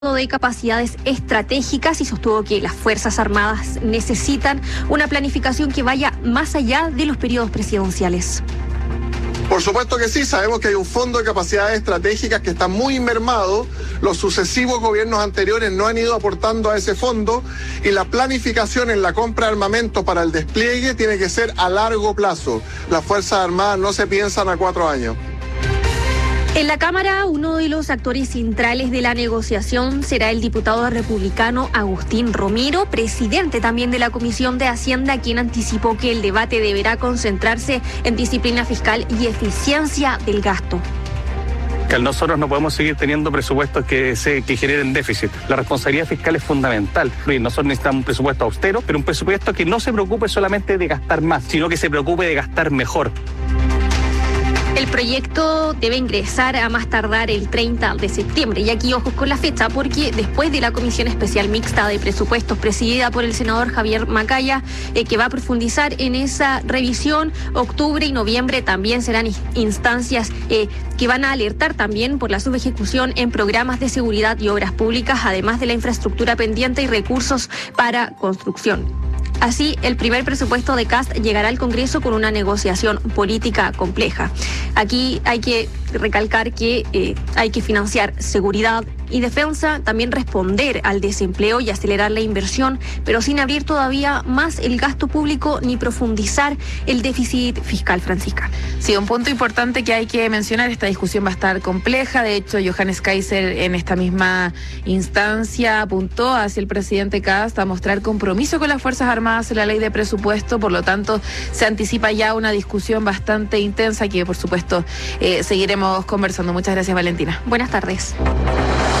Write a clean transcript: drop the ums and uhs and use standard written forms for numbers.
de capacidades estratégicas y sostuvo que las Fuerzas Armadas necesitan una planificación que vaya más allá de los periodos presidenciales. Por supuesto que sí, sabemos que hay un fondo de capacidades estratégicas que está muy mermado, los sucesivos gobiernos anteriores no han ido aportando a ese fondo y la planificación en la compra de armamento para el despliegue tiene que ser a largo plazo. Las Fuerzas Armadas no se piensan a 4 años. En la Cámara, uno de los actores centrales de la negociación será el diputado republicano Agustín Romero, presidente también de la Comisión de Hacienda, quien anticipó que el debate deberá concentrarse en disciplina fiscal y eficiencia del gasto. Nosotros no podemos seguir teniendo presupuestos que generen déficit. La responsabilidad fiscal es fundamental. Nosotros necesitamos un presupuesto austero, pero un presupuesto que no se preocupe solamente de gastar más, sino que se preocupe de gastar mejor. El proyecto debe ingresar a más tardar el 30 de septiembre. Y aquí ojos con la fecha, porque después de la Comisión Especial Mixta de Presupuestos presidida por el senador Javier Macaya, que va a profundizar en esa revisión, octubre y noviembre también serán instancias que van a alertar también por la subejecución en programas de seguridad y obras públicas, además de la infraestructura pendiente y recursos para construcción. Así, el primer presupuesto de Kast llegará al Congreso con una negociación política compleja. Aquí hay que recalcar que hay que financiar seguridad y defensa, también responder al desempleo y acelerar la inversión, pero sin abrir todavía más el gasto público ni profundizar el déficit fiscal, Francisca. Sí, un punto importante que hay que mencionar, esta discusión va a estar compleja. De hecho, Johannes Kaiser en esta misma instancia apuntó hacia el presidente Kast a mostrar compromiso con las Fuerzas Armadas en la ley de presupuesto, por lo tanto se anticipa ya una discusión bastante intensa que por supuesto seguiremos conversando. Muchas gracias, Valentina. Buenas tardes.